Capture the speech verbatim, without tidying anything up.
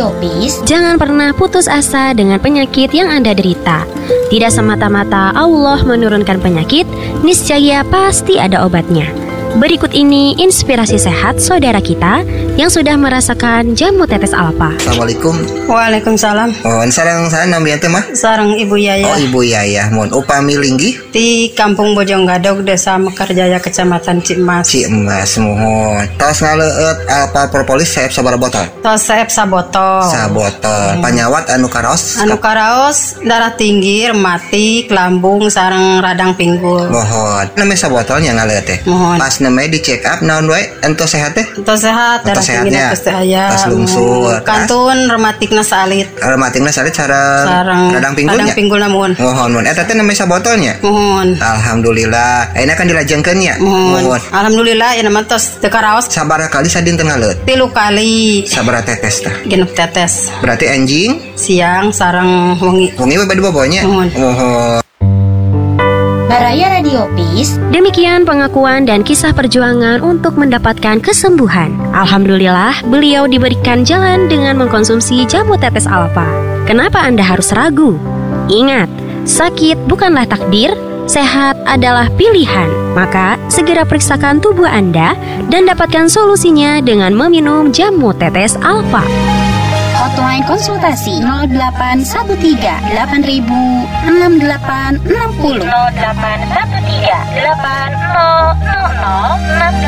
Radio Peace, jangan pernah putus asa dengan penyakit yang Anda derita. Tidak semata-mata Allah menurunkan penyakit, niscaya pasti ada obatnya. Berikut ini inspirasi sehat saudara kita yang sudah merasakan jamu tetes alfa. Assalamualaikum. Waalaikumsalam. Oh, sarang saya namanya teh mah? Sarang Ibu Yaya. Oh, Ibu Yaya. Mohon upami linggih di Kampung Bojonggadog, Desa Mekarjaya, Kecamatan Cimas. Cimas, mohon. Tos ngaleut apa propolis saep sabaraha botol? Tos saep sabotol. Sabotol. Hmm. Panyawat anu karaos? Anu karaos darah tinggi, rematik, lambung, sareng radang pinggul. Mohon. Namanya sabotolnya ngaleut teh. Mohon. Pas namanya di check up naon wae ento sehat teh? Ento sehat, darah tinggi geus teh aya. Pas lungsur. Kantun rematikna salit. Rematikna salit sareng radang pinggulnya. Radang pinggulna mohon. Mohon, mohon. Eta teh namanya sabotolnya? Mohon. Alhamdulillah. Ayeuna kan dilajengkeun nya. Mohon. Alhamdulillah ieu mah tos teu karaos. Sabaraha kali sadinten ngaleut? Tilu kali. Sabaraha tetes tah? Genep tetes. Berarti anjing siang sareng wengi. Wengi we bade bobonya. Mohon. Mohon. Baraya Radio Peace. Demikian pengakuan dan kisah perjuangan untuk mendapatkan kesembuhan. Alhamdulillah, beliau diberikan jalan dengan mengkonsumsi jamu tetes alfa. Kenapa Anda harus ragu? Ingat, sakit bukanlah takdir, sehat adalah pilihan. Maka, segera periksakan tubuh Anda dan dapatkan solusinya dengan meminum jamu tetes alfa. Hotline konsultasi nol delapan satu tiga delapan ribu enam delapan enam nol nol delapan satu tiga delapan nol nol nol enam